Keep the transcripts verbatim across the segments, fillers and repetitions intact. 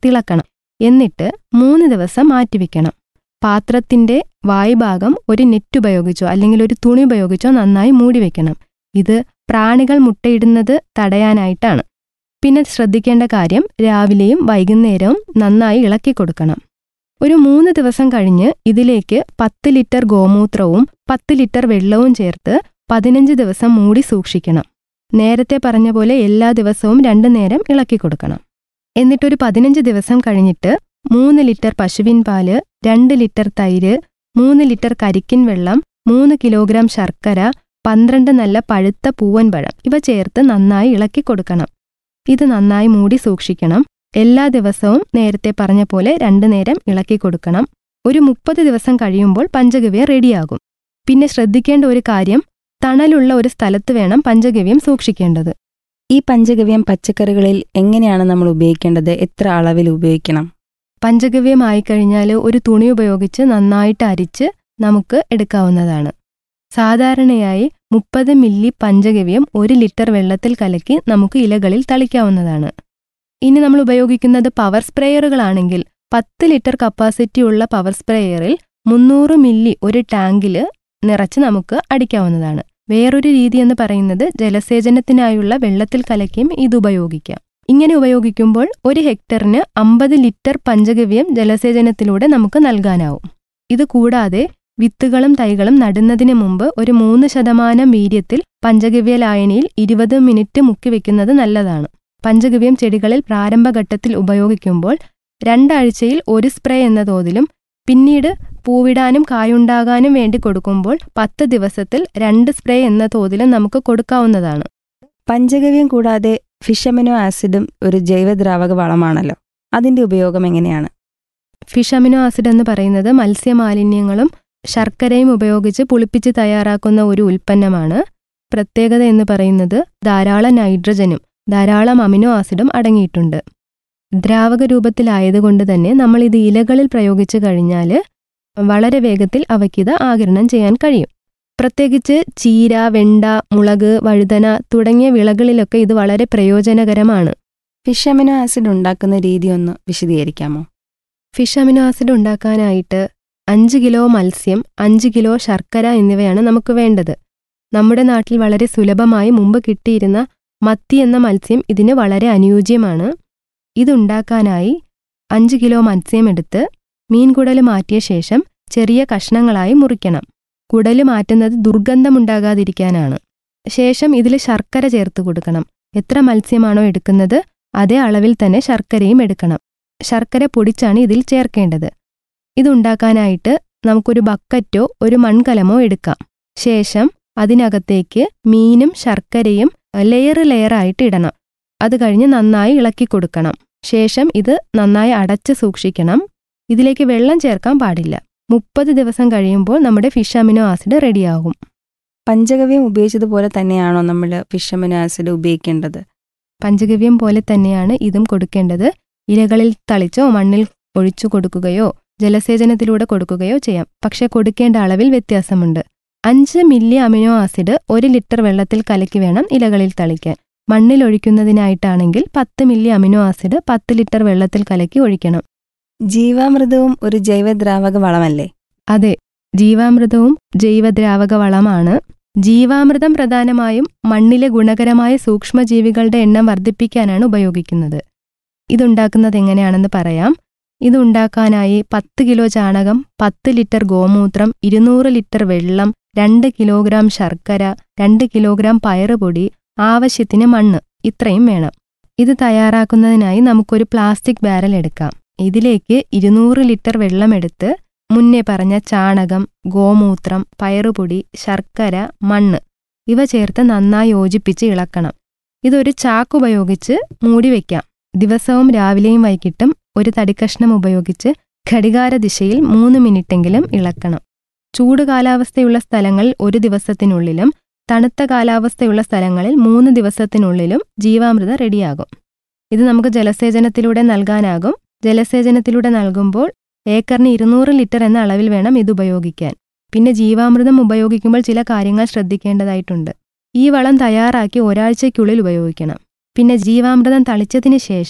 ചേർത്തിളക്കണം. എന്നിട്ട് മൂന്ന് ദിവസം മാറ്റിവെക്കണം. പാത്രത്തിന്റെ വായ്ഭാഗം ഒരു നെറ്റ് ഉപയോഗിച്ചോ അല്ലെങ്കിൽ ഒരു തുണി ഉപയോഗിച്ചോ നന്നായി മൂടിവെക്കണം. ഇത് പ്രാണികൾ മുട്ടയിടുന്നത് തടയാനായിട്ടാണ്. പിന്നെ ശ്രദ്ധിക്കേണ്ട കാര്യം, രാവിലെയും വൈകുന്നേരവും നന്നായി ഇളക്കി കൊടുക്കണം. ഒരു മൂന്ന് ദിവസം കഴിഞ്ഞ് ഇതിലേക്ക് പത്ത് ലിറ്റർ ഗോമൂത്രവും പത്ത് ലിറ്റർ വെള്ളവും ചേർത്ത് പതിനഞ്ച് ദിവസം മൂടി സൂക്ഷിക്കണം. നേരത്തെ പറഞ്ഞ പോലെ എല്ലാ ദിവസവും രണ്ടു നേരം ഇളക്കി കൊടുക്കണം. എന്നിട്ടൊരു പതിനഞ്ച് ദിവസം കഴിഞ്ഞിട്ട് മൂന്ന് ലിറ്റർ പശുവിൻ പാല്, രണ്ട് ലിറ്റർ തൈര്, മൂന്ന് ലിറ്റർ കരിക്കിൻ വെള്ളം, മൂന്ന് കിലോഗ്രാം ശർക്കര, പന്ത്രണ്ട് നല്ല പഴുത്ത പൂവൻ പഴം ഇവ ചേർത്ത് നന്നായി ഇളക്കി കൊടുക്കണം. ഇത് നന്നായി മൂടി സൂക്ഷിക്കണം. എല്ലാ ദിവസവും നേരത്തെ പറഞ്ഞ പോലെ രണ്ടു നേരം ഇളക്കി കൊടുക്കണം. ഒരു മുപ്പത് ദിവസം കഴിയുമ്പോൾ പഞ്ചഗവ്യം റെഡിയാകും. പിന്നെ ശ്രദ്ധിക്കേണ്ട ഒരു കാര്യം, തണലുള്ള ഒരു സ്ഥലത്ത് വേണം പഞ്ചഗവ്യം സൂക്ഷിക്കേണ്ടത്. ഈ പഞ്ചഗവ്യം പച്ചക്കറികളിൽ എങ്ങനെയാണ് നമ്മൾ ഉപയോഗിക്കേണ്ടത്? എത്ര അളവിൽ ഉപയോഗിക്കണം? പഞ്ചഗവ്യം ആയിക്കഴിഞ്ഞാൽ ഒരു തുണി ഉപയോഗിച്ച് നന്നായിട്ട് അരിച്ച് നമുക്ക് എടുക്കാവുന്നതാണ്. സാധാരണയായി മുപ്പത് മില്ലി പഞ്ചഗവ്യം ഒരു ലിറ്റർ വെള്ളത്തിൽ കലക്കി നമുക്ക് ഇലകളിൽ തളിക്കാവുന്നതാണ്. ഇനി നമ്മൾ ഉപയോഗിക്കുന്നത് പവർ സ്പ്രേയറുകളാണെങ്കിൽ പത്ത് ലിറ്റർ കപ്പാസിറ്റി ഉള്ള പവർ സ്പ്രേയറിൽ മുന്നൂറ് മില്ലി ഒരു ടാങ്കിൽ നിറച്ച് നമുക്ക് അടിക്കാവുന്നതാണ്. വേറൊരു രീതി എന്ന് പറയുന്നത് ജലസേചനത്തിനായുള്ള വെള്ളത്തിൽ കലക്കിയും ഇത് ഉപയോഗിക്കാം. ഇങ്ങനെ ഉപയോഗിക്കുമ്പോൾ ഒരു ഹെക്ടറിന് അമ്പത് ലിറ്റർ പഞ്ചഗവ്യം ജലസേചനത്തിലൂടെ നമുക്ക് നൽകാനാവും. ഇത് കൂടാതെ വിത്തുകളും തൈകളും നടുന്നതിന് മുമ്പ് ഒരു മൂന്ന് ശതമാനം വീര്യത്തിൽ പഞ്ചഗവ്യ ലായനിയിൽ ഇരുപത് മിനിറ്റ് മുക്കിവെക്കുന്നത് നല്ലതാണ്. പഞ്ചഗവ്യം ചെടികളിൽ പ്രാരംഭഘട്ടത്തിൽ ഉപയോഗിക്കുമ്പോൾ രണ്ടാഴ്ചയിൽ ഒരു സ്പ്രേ എന്ന തോതിലും പിന്നീട് പൂവിടാനും കായുണ്ടാകാനും വേണ്ടി കൊടുക്കുമ്പോൾ പത്ത് ദിവസത്തിൽ രണ്ട് സ്പ്രേ എന്ന തോതിലും നമുക്ക് കൊടുക്കാവുന്നതാണ്. പഞ്ചഗവ്യം കൂടാതെ ഫിഷ് അമിനോ ആസിഡും ഒരു ജൈവദ്രാവക വളമാണല്ലോ, അതിന്റെ ഉപയോഗം എങ്ങനെയാണ്? ഫിഷ് അമിനോ ആസിഡ് എന്ന് പറയുന്നത് മത്സ്യമാലിന്യങ്ങളും ശർക്കരയും ഉപയോഗിച്ച് പുളിപ്പിച്ച് തയ്യാറാക്കുന്ന ഒരു ഉൽപ്പന്നമാണ്. പ്രത്യേകത എന്ന് പറയുന്നത് ധാരാളം നൈട്രജനും ധാരാളം അമിനോ ആസിഡും അടങ്ങിയിട്ടുണ്ട്. ദ്രാവക രൂപത്തിലായതുകൊണ്ട് തന്നെ നമ്മൾ ഇത് ഇലകളിൽ പ്രയോഗിച്ചു കഴിഞ്ഞാൽ വളരെ വേഗത്തിൽ അവയ്ക്കിത് ആഗിരണം ചെയ്യാൻ കഴിയും. പ്രത്യേകിച്ച് ചീര, വെണ്ട, മുളക്, വഴുതന തുടങ്ങിയ വിളകളിലൊക്കെ ഇത് വളരെ പ്രയോജനകരമാണ്. ഫിഷ് അമിനോ ആസിഡ് ഉണ്ടാക്കുന്ന രീതി ഒന്ന് വിശദീകരിക്കാമോ? ഫിഷ് അമിനോ ആസിഡ് ഉണ്ടാക്കാനായിട്ട് അഞ്ച് കിലോ മത്സ്യം, അഞ്ച് കിലോ ശർക്കര എന്നിവയാണ് നമുക്ക് വേണ്ടത്. നമ്മുടെ നാട്ടിൽ വളരെ സുലഭമായി മുമ്പ് കിട്ടിയിരുന്ന മത്തി എന്ന മത്സ്യം ഇതിന് വളരെ അനുയോജ്യമാണ്. ഇതുണ്ടാക്കാനായി അഞ്ച് കിലോ മത്സ്യം എടുത്ത് മീൻകുടല് മാറ്റിയ ശേഷം ചെറിയ കഷ്ണങ്ങളായി മുറിക്കണം. കുടല് മാറ്റുന്നത് ദുർഗന്ധമുണ്ടാകാതിരിക്കാനാണ്. ശേഷം ഇതിൽ ശർക്കര ചേർത്ത് കൊടുക്കണം. എത്ര മത്സ്യമാണോ എടുക്കുന്നത് അതേ അളവിൽ തന്നെ ശർക്കരയും എടുക്കണം. ശർക്കര പൊടിച്ചാണ് ഇതിൽ ചേർക്കേണ്ടത്. ഇതുണ്ടാക്കാനായിട്ട് നമുക്കൊരു ബക്കറ്റോ ഒരു മൺകലമോ എടുക്കാം. ശേഷം അതിനകത്തേക്ക് മീനും ശർക്കരയും ലെയർ ലെയറായിട്ട് ഇടണം. അത് കഴിഞ്ഞ് നന്നായി ഇളക്കി കൊടുക്കണം. ശേഷം ഇത് നന്നായി അടച്ച് സൂക്ഷിക്കണം. ഇതിലേക്ക് വെള്ളം ചേർക്കാൻ പാടില്ല. മുപ്പത് ദിവസം കഴിയുമ്പോൾ നമ്മുടെ ഫിഷ് അമിനോ ആസിഡ് റെഡിയാകും. പഞ്ചഗവ്യം ഉപയോഗിച്ചതുപോലെ തന്നെയാണോ നമ്മൾ ഫിഷ് അമിനോ ആസിഡ് ഉപയോഗിക്കേണ്ടത്? പഞ്ചഗവ്യം പോലെ തന്നെയാണ് ഇതും കൊടുക്കേണ്ടത്. ഇലകളിൽ തളിച്ചോ മണ്ണിൽ ഒഴിച്ചു കൊടുക്കുകയോ ജലസേചനത്തിലൂടെ കൊടുക്കുകയോ ചെയ്യാം. പക്ഷെ കൊടുക്കേണ്ട അളവിൽ വ്യത്യാസമുണ്ട്. അഞ്ച് മില്ലി അമിനോ ആസിഡ് ഒരു ലിറ്റർ വെള്ളത്തിൽ കലക്കി വേണം ഇലകളിൽ തളിക്കാൻ. മണ്ണിൽ ഒഴിക്കുന്നതിനായിട്ടാണെങ്കിൽ പത്ത് മില്ലി അമിനോ ആസിഡ് പത്ത് ലിറ്റർ വെള്ളത്തിൽ കലക്കി ഒഴിക്കണം. ജീവാമൃതവും ഒരു ജൈവദ്രാവക വളമല്ലേ? അതെ, ജീവാമൃതവും ജൈവദ്രാവക വളമാണ്. ജീവാമൃതം പ്രധാനമായും മണ്ണിലെ ഗുണകരമായ സൂക്ഷ്മജീവികളുടെ എണ്ണം വർദ്ധിപ്പിക്കാനാണ് ഉപയോഗിക്കുന്നത്. ഇതുണ്ടാക്കുന്നത് എങ്ങനെയാണെന്ന് പറയാം. ഇതുണ്ടാക്കാനായി പത്ത് കിലോ ചാണകം, പത്ത് ലിറ്റർ ഗോമൂത്രം, ഇരുന്നൂറ് ലിറ്റർ വെള്ളം, രണ്ട് കിലോഗ്രാം ശർക്കര, രണ്ട് കിലോഗ്രാം പയറുപൊടി, ആവശ്യത്തിന് മണ്ണ് ഇത്രയും വേണം. ഇത് തയ്യാറാക്കുന്നതിനായി നമുക്കൊരു പ്ലാസ്റ്റിക് ബാരൽ എടുക്കാം. ഇതിലേക്ക് ഇരുന്നൂറ് ലിറ്റർ വെള്ളമെടുത്ത് മുന്നേ പറഞ്ഞ ചാണകം, ഗോമൂത്രം, പയറുപൊടി, ശർക്കര, മണ്ണ് ഇവ ചേർത്ത് നന്നായി യോജിപ്പിച്ച് ഇളക്കണം. ഇതൊരു ചാക്കുപയോഗിച്ച് മൂടിവെക്കാം. ദിവസവും രാവിലെയും വൈകിട്ടും ഒരു തടിക്കഷ്ണം ഉപയോഗിച്ച് ഘടികാര ദിശയിൽ മൂന്ന് മിനിറ്റെങ്കിലും ഇളക്കണം. ചൂട് കാലാവസ്ഥയുള്ള സ്ഥലങ്ങളിൽ ഒരു ദിവസത്തിനുള്ളിലും തണുത്ത കാലാവസ്ഥയുള്ള സ്ഥലങ്ങളിൽ മൂന്ന് ദിവസത്തിനുള്ളിലും ജീവാമൃത റെഡിയാകും. ഇത് നമുക്ക് ജലസേചനത്തിലൂടെ നൽകാനാകും. ജലസേചനത്തിലൂടെ നൽകുമ്പോൾ ഏക്കറിന് ഇരുന്നൂറ് ലിറ്റർ എന്ന അളവിൽ വേണം ഇത് ഉപയോഗിക്കാൻ. പിന്നെ ജീവാമൃതം ഉപയോഗിക്കുമ്പോൾ ചില കാര്യങ്ങൾ ശ്രദ്ധിക്കേണ്ടതായിട്ടുണ്ട്. ഈ വളം തയ്യാറാക്കി ഒരാഴ്ചയ്ക്കുള്ളിൽ ഉപയോഗിക്കണം. പിന്നെ ജീവാമൃതം തളിച്ചതിന് ശേഷം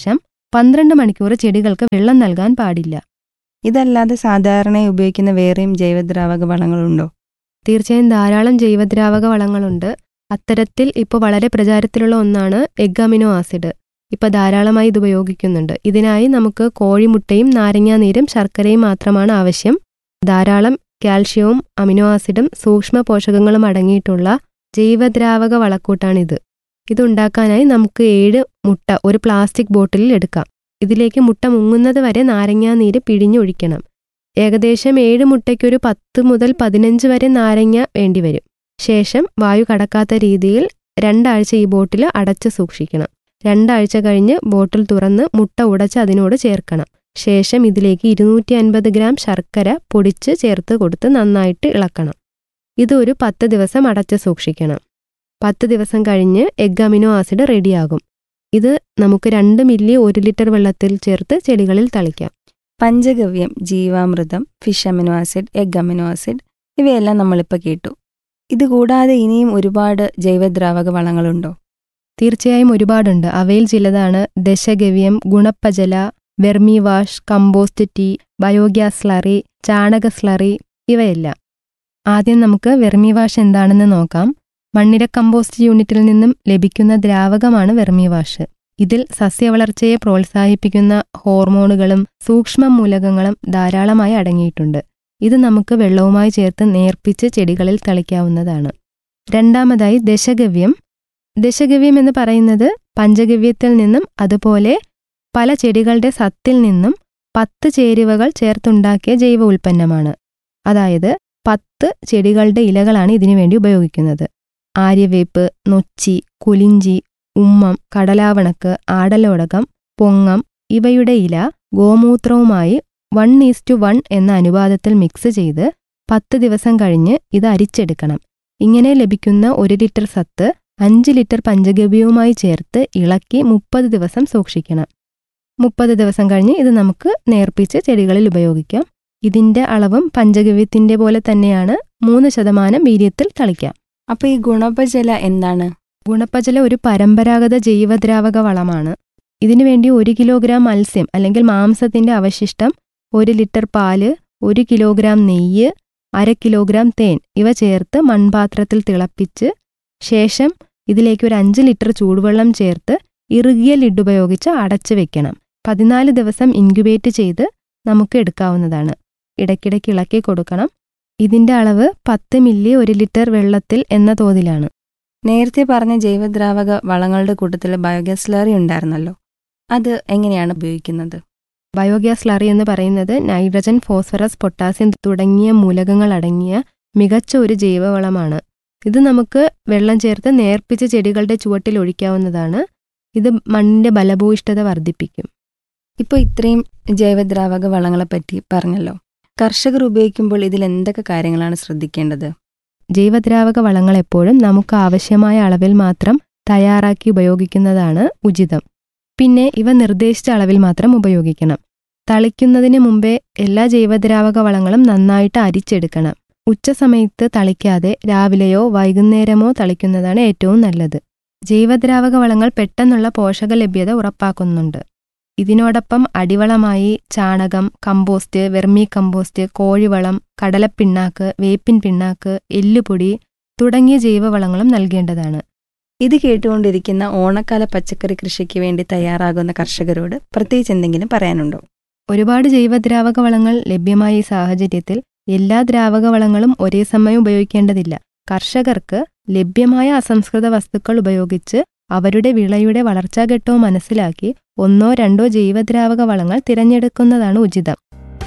പന്ത്രണ്ട് മണിക്കൂർ ചെടികൾക്ക് വെള്ളം നൽകാൻ പാടില്ല. ഇതല്ലാതെ സാധാരണയായി ഉപയോഗിക്കുന്ന വേറെയും ജൈവദ്രാവക വളങ്ങളുണ്ടോ? തീർച്ചയായും ധാരാളം ജൈവദ്രാവക വളങ്ങളുണ്ട്. അത്തരത്തിൽ ഇപ്പോൾ വളരെ പ്രചാരത്തിലുള്ള ഒന്നാണ് എഗ് അമിനോ ആസിഡ്. ഇപ്പോൾ ധാരാളമായി ഇത് ഉപയോഗിക്കുന്നുണ്ട്. ഇതിനായി നമുക്ക് കോഴിമുട്ടയും നാരങ്ങാനീരും ശർക്കരയും മാത്രമാണ് ആവശ്യം. ധാരാളം കാൽഷ്യവും അമിനോ ആസിഡും സൂക്ഷ്മ പോഷകങ്ങളും അടങ്ങിയിട്ടുള്ള ജൈവദ്രാവക വളക്കൂട്ടാണിത്. ഇതുണ്ടാക്കാനായി നമുക്ക് ഏഴ് മുട്ട ഒരു പ്ലാസ്റ്റിക് ബോട്ടിലിൽ എടുക്കാം. ഇതിലേക്ക് മുട്ട മുങ്ങുന്നത് വരെ നാരങ്ങാനീര് പിഴിഞ്ഞൊഴിക്കണം. ഏകദേശം ഏഴ് മുട്ടയ്ക്കൊരു പത്ത് മുതൽ പതിനഞ്ച് വരെ നാരങ്ങ വേണ്ടിവരും. ശേഷം വായു കടക്കാത്ത രീതിയിൽ രണ്ടാഴ്ച ഈ ബോട്ടിൽ അടച്ച് സൂക്ഷിക്കണം. രണ്ടാഴ്ച കഴിഞ്ഞ് ബോട്ടിൽ തുറന്ന് മുട്ട ഉടച്ച് അതിനോട് ചേർക്കണം. ശേഷം ഇതിലേക്ക് ഇരുന്നൂറ്റി അൻപത് ഗ്രാം ശർക്കര പൊടിച്ച് ചേർത്ത് കൊടുത്ത് നന്നായിട്ട് ഇളക്കണം. ഇത് ഒരു പത്ത് ദിവസം അടച്ച് സൂക്ഷിക്കണം. പത്ത് ദിവസം കഴിഞ്ഞ് എഗ് അമിനോ ആസിഡ് റെഡിയാകും. ഇത് നമുക്ക് രണ്ട് മില്ലി ഒരു ലിറ്റർ വെള്ളത്തിൽ ചേർത്ത് ചെടികളിൽ തളിക്കാം. Panchagavya, ജീവാമൃതം, fish amino acid, egg amino acid ഇവയെല്ലാം നമ്മളിപ്പോൾ കേട്ടു. ഇതുകൂടാതെ ഇനിയും ഒരുപാട് ജൈവദ്രാവക വളങ്ങളുണ്ടോ? തീർച്ചയായും ഒരുപാടുണ്ട്. അവയിൽ ചിലതാണ് ദശഗവ്യം, ഗുണപ്പജല, vermi wash, compost tea, biogas slurry, ചാണക സ്ലറി ഇവയെല്ലാം. ആദ്യം നമുക്ക് വെർമി വാഷ് എന്താണെന്ന് നോക്കാം. മണ്ണിര കമ്പോസ്റ്റ് യൂണിറ്റിൽ നിന്നും ലഭിക്കുന്ന ദ്രാവകമാണ് വെർമി വാഷ്. ഇതിൽ സസ്യവളർച്ചയെ പ്രോത്സാഹിപ്പിക്കുന്ന ഹോർമോണുകളും സൂക്ഷ്മ മൂലകങ്ങളും ധാരാളമായി അടങ്ങിയിട്ടുണ്ട്. ഇത് നമുക്ക് വെള്ളവുമായി ചേർത്ത് നേർപ്പിച്ച് ചെടികളിൽ തളിക്കാവുന്നതാണ്. രണ്ടാമതായി ദശഗവ്യം. ദശഗവ്യം എന്ന് പറയുന്നത് പഞ്ചഗവ്യത്തിൽ നിന്നും അതുപോലെ പല ചെടികളുടെ സത്തിൽ നിന്നും പത്ത് ചേരുവകൾ ചേർത്തുണ്ടാക്കിയ ജൈവ ഉൽപ്പന്നമാണ്. അതായത് പത്ത് ചെടികളുടെ ഇലകളാണ് ഇതിനുവേണ്ടി ഉപയോഗിക്കുന്നത്. ആര്യവേപ്പ്, നൊച്ചി, കുലിഞ്ചി, ഉമ്മം, കടലാവണക്ക്, ആടലോടകം, പൊങ്ങം ഇവയുടെ ഇല ഗോമൂത്രവുമായി വൺ ഈസ്റ്റു വൺ എന്ന അനുപാതത്തിൽ മിക്സ് ചെയ്ത് പത്ത് ദിവസം കഴിഞ്ഞ് ഇത് അരിച്ചെടുക്കണം. ഇങ്ങനെ ലഭിക്കുന്ന ഒരു ലിറ്റർ സത്ത് അഞ്ച് ലിറ്റർ പഞ്ചഗവ്യവുമായി ചേർത്ത് ഇളക്കി മുപ്പത് ദിവസം സൂക്ഷിക്കണം. മുപ്പത് ദിവസം കഴിഞ്ഞ് ഇത് നമുക്ക് നേർപ്പിച്ച് ചെടികളിൽ ഉപയോഗിക്കാം. ഇതിന്റെ അളവും പഞ്ചഗവ്യത്തിന്റെ പോലെ തന്നെയാണ്. മൂന്ന് ശതമാനം വീര്യത്തിൽ തളിക്കാം. അപ്പോൾ ഈ ഗുണപജല എന്താണ്? ഗുണപ്പജല ഒരു പരമ്പരാഗത ജൈവദ്രാവക വളമാണ്. ഇതിനുവേണ്ടി ഒരു കിലോഗ്രാം മത്സ്യം അല്ലെങ്കിൽ മാംസത്തിന്റെ അവശിഷ്ടം, ഒരു ലിറ്റർ പാല്, ഒരു കിലോഗ്രാം നെയ്യ്, അര കിലോഗ്രാം തേൻ ഇവ ചേർത്ത് മൺപാത്രത്തിൽ തിളപ്പിച്ച് ശേഷം ഇതിലേക്ക് ഒരു അഞ്ച് ലിറ്റർ ചൂടുവെള്ളം ചേർത്ത് ഇറുകിയ ലിഡ് ഉപയോഗിച്ച് അടച്ചു വെക്കണം. പതിനാല് ദിവസം ഇൻക്യുബേറ്റ് ചെയ്ത് നമുക്ക് എടുക്കാവുന്നതാണ്. ഇടയ്ക്കിടയ്ക്ക് ഇളക്കി കൊടുക്കണം. ഇതിന്റെ അളവ് പത്ത് മില്ലി ഒരു ലിറ്റർ വെള്ളത്തിൽ എന്ന തോതിലാണ്. നേരത്തെ പറഞ്ഞ ജൈവദ്രാവക വളങ്ങളുടെ കൂട്ടത്തിൽ ബയോഗ്യാസ് സ്ലറി ഉണ്ടായിരുന്നല്ലോ, അത് എങ്ങനെയാണ് ഉപയോഗിക്കുന്നത്? ബയോഗ്യാസ് സ്ലറി എന്ന് പറയുന്നത് നൈട്രജൻ, ഫോസ്ഫറസ്, പൊട്ടാസ്യം തുടങ്ങിയ മൂലകങ്ങൾ അടങ്ങിയ മികച്ച ഒരു ജൈവവളമാണ്. ഇത് നമുക്ക് വെള്ളം ചേർത്ത് നേർപ്പിച്ച് ചെടികളുടെ ചുവട്ടിൽ ഒഴിക്കാവുന്നതാണ്. ഇത് മണ്ണിന്റെ ബലഭൂയിഷ്ഠത വർദ്ധിപ്പിക്കും. ഇപ്പോൾ ഇത്രയും ജൈവദ്രാവക വളങ്ങളെപ്പറ്റി പറഞ്ഞല്ലോ. കർഷകർ ഉപയോഗിക്കുമ്പോൾ ഇതിൽ എന്തൊക്കെ കാര്യങ്ങളാണ് ശ്രദ്ധിക്കേണ്ടത്? ജൈവദ്രാവക വളങ്ങൾ എപ്പോഴും നമുക്ക് ആവശ്യമായ അളവിൽ മാത്രം തയ്യാറാക്കി ഉപയോഗിക്കുന്നതാണ് ഉചിതം. പിന്നെ ഇവ നിർദ്ദേശിച്ച അളവിൽ മാത്രം ഉപയോഗിക്കണം. തളിക്കുന്നതിന് മുമ്പേ എല്ലാ ജൈവദ്രാവക വളങ്ങളും നന്നായിട്ട് അരിച്ചെടുക്കണം. ഉച്ചസമയത്ത് തളിക്കാതെ രാവിലെയോ വൈകുന്നേരമോ തളിക്കുന്നതാണ് ഏറ്റവും നല്ലത്. ജൈവദ്രാവക വളങ്ങൾ പെട്ടെന്നുള്ള പോഷക ലഭ്യത ഉറപ്പാക്കുന്നുണ്ട്. ഇതിനോടൊപ്പം അടിവളമായി ചാണകം, കമ്പോസ്റ്റ്, വെർമി കമ്പോസ്റ്റ്, കോഴിവളം, കടലപ്പിണ്ണാക്ക്, വേപ്പിൻ പിണ്ണാക്ക്, എല്ലുപൊടി തുടങ്ങിയ ജൈവവളങ്ങളും നൽകേണ്ടതാണ്. ഇത് കേട്ടുകൊണ്ടിരിക്കുന്ന ഓണക്കാല പച്ചക്കറി കൃഷിക്ക് വേണ്ടി തയ്യാറാകുന്ന കർഷകരോട് പ്രത്യേകിച്ച് എന്തെങ്കിലും പറയാനുണ്ടോ? ഒരുപാട് ജൈവദ്രാവക വളങ്ങൾ ലഭ്യമായ ഈ സാഹചര്യത്തിൽ എല്ലാ ദ്രാവക വളങ്ങളും ഒരേ സമയം ഉപയോഗിക്കേണ്ടതില്ല. കർഷകർക്ക് ലഭ്യമായ അസംസ്കൃത വസ്തുക്കൾ ഉപയോഗിച്ച് അവരുടെ വിളയുടെ വളർച്ചാഘട്ടവും മനസ്സിലാക്കി ഒന്നോ രണ്ടോ ജൈവദ്രാവക വളങ്ങൾ തിരഞ്ഞെടുക്കുന്നതാണ് ഉചിതം.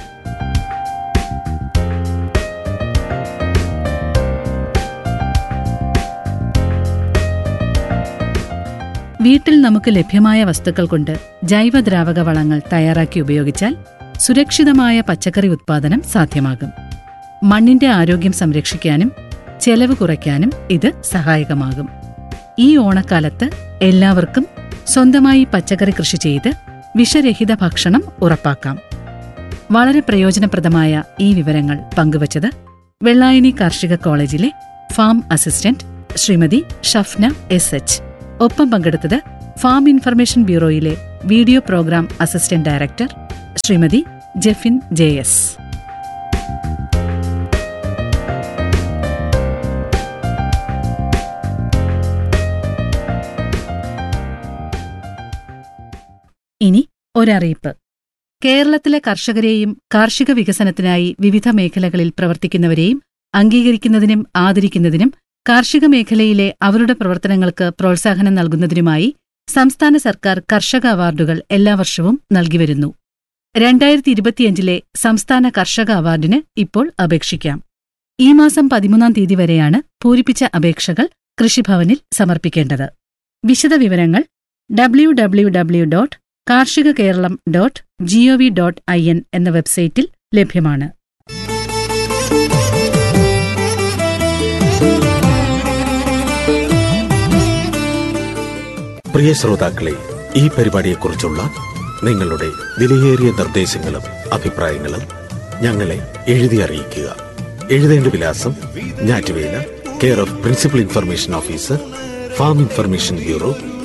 വീട്ടിൽ നമുക്ക് ലഭ്യമായ വസ്തുക്കൾ കൊണ്ട് ജൈവദ്രാവക വളങ്ങൾ തയ്യാറാക്കി ഉപയോഗിച്ചാൽ സുരക്ഷിതമായ പച്ചക്കറി ഉത്പാദനം സാധ്യമാകും. മണ്ണിന്റെ ആരോഗ്യം സംരക്ഷിക്കാനും ചെലവ് കുറയ്ക്കാനും ഇത് സഹായകമാകും. ഈ ഓണക്കാലത്ത് എല്ലാവർക്കും സ്വന്തമായി പച്ചക്കറി കൃഷി ചെയ്ത് വിഷരഹിത ഭക്ഷണം ഉറപ്പാക്കാം. വളരെ പ്രയോജനപ്രദമായ ഈ വിവരങ്ങൾ പങ്കുവച്ചത് വെള്ളായണി കാർഷിക കോളേജിലെ farm assistant Shrimati Shafna S H. ഒപ്പം പങ്കെടുത്തത് farm information ബ്യൂറോയിലെ video programme assistant director Shrimati Jefin J S. ഇനി ഒരറിയിപ്പ്. കേരളത്തിലെ കർഷകരെയും കാർഷിക വികസനത്തിനായി വിവിധ മേഖലകളിൽ പ്രവർത്തിക്കുന്നവരെയും അംഗീകരിക്കുന്നതിനും ആദരിക്കുന്നതിനും കാർഷിക മേഖലയിലെ അവരുടെ പ്രവർത്തനങ്ങൾക്ക് പ്രോത്സാഹനം നൽകുന്നതിനുമായി സംസ്ഥാന സർക്കാർ കർഷക അവാർഡുകൾ എല്ലാ വർഷവും നൽകിവരുന്നു. രണ്ടായിരത്തി ഇരുപത്തിയഞ്ചിലെ സംസ്ഥാന കർഷക അവാർഡിന് ഇപ്പോൾ അപേക്ഷിക്കാം. ഈ മാസം പതിമൂന്നാം തീയതി വരെയാണ് പൂരിപ്പിച്ച അപേക്ഷകൾ കൃഷിഭവനിൽ സമർപ്പിക്കേണ്ടത്. വിശദവിവരങ്ങൾ ഡബ്ല്യു ഡബ്ല്യു ഡബ്ല്യു ഡോട്ട് കാർഷിക Keralam dot G O V dot I N എന്ന വെബ്സൈറ്റിൽ ലഭ്യമാണ്. പ്രിയ ശ്രോതാക്കളെ, ഈ പരിപാടിയെക്കുറിച്ചുള്ള നിങ്ങളുടെ വിലയേറിയ നിർദ്ദേശങ്ങളും അഭിപ്രായങ്ങളും ഞങ്ങളെ എഴുതി അറിയിക്കുക. എഴുതേണ്ട വിലാസം: ഞാറ്റുവേല, care of principal information officer, farm information bureau,